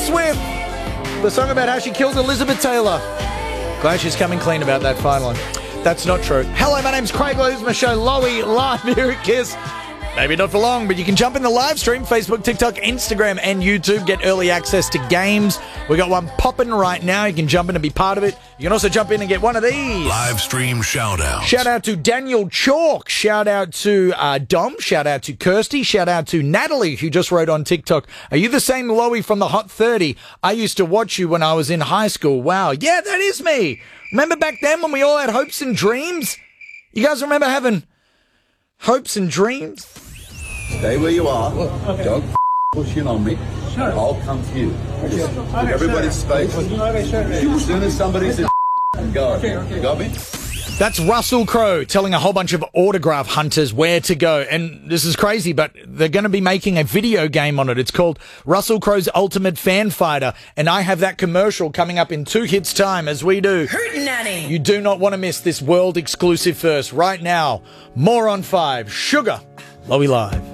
Swift. The song about how she killed Elizabeth Taylor. Glad she's coming clean about that finally. That's not true. Hello, my name's Craig Lewis, my show Lowy, live here at KISS. Maybe not for long, but you can jump in the live stream, Facebook, TikTok, Instagram, and YouTube. Get early access to games. We got one popping right now. You can jump in and be part of it. You can also jump in and get one of these. Live stream shout-outs. Shout out to Daniel Chalk. Shout out to Dom. Shout out to Kirsty. Shout out to Natalie, who just wrote on TikTok, "Are you the same Lowy from the Hot 30? I used to watch you when I was in high school." Wow. Yeah, that is me. Remember back then when we all had hopes and dreams? You guys remember having hopes and dreams? Stay where you are. Don't push in on me. I'll come to you. Just give everybody space. As soon as somebody says go. You got me? That's Russell Crowe telling a whole bunch of autograph hunters where to go. And this is crazy, but they're going to be making a video game on it. It's called Russell Crowe's Ultimate Fan Fighter. And I have that commercial coming up in 2 hits time as we do. Hootenanny. You do not want to miss this world exclusive first right now. More on 5. Sugar. Lowy Live.